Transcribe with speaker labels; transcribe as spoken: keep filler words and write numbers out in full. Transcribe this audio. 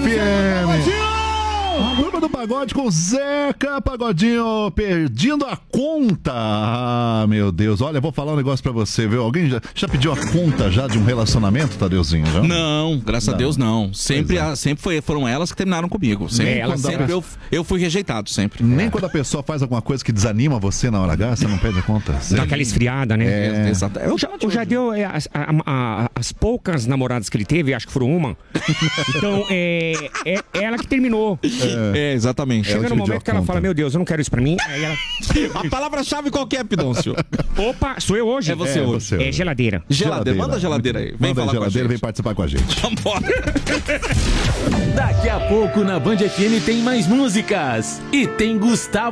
Speaker 1: F M. A turma do pagode com Zeca Pagodinho perdendo a conta. Ah, meu Deus. Olha, vou falar um negócio pra você, viu? Alguém já, já pediu a conta já de um relacionamento, Tadeuzinho? Já?
Speaker 2: Não, graças não. a Deus não. Sempre, a, sempre foi, foram elas que terminaram comigo. Sempre,
Speaker 1: ela,
Speaker 2: sempre eu, eu fui rejeitado, sempre.
Speaker 1: Nem é. quando a pessoa faz alguma coisa que desanima você na hora H, você não pede a conta? Sim.
Speaker 3: Dá aquela esfriada, né?
Speaker 1: É.
Speaker 2: Exato.
Speaker 3: O, ja, o Jadeu, as, a, a, as poucas namoradas que ele teve, acho que foram uma. Então, é, é ela que terminou.
Speaker 2: É, é exatamente.
Speaker 3: Chega no momento que ela fala, meu Deus, eu não quero isso pra mim. Aí ela...
Speaker 2: A palavra-chave qual que é, Pidoncio?
Speaker 3: Opa, sou eu hoje?
Speaker 2: É você
Speaker 1: é,
Speaker 2: hoje.
Speaker 1: Você
Speaker 3: é
Speaker 1: hoje.
Speaker 3: geladeira.
Speaker 2: Geladeira. Geladeira. Manda a geladeira aí. Vem
Speaker 1: Manda
Speaker 2: falar
Speaker 1: a geladeira,
Speaker 2: com a gente.
Speaker 1: Vem participar com a gente.
Speaker 2: Vambora.
Speaker 4: Daqui a pouco na Band F M tem mais músicas. E tem Gustavo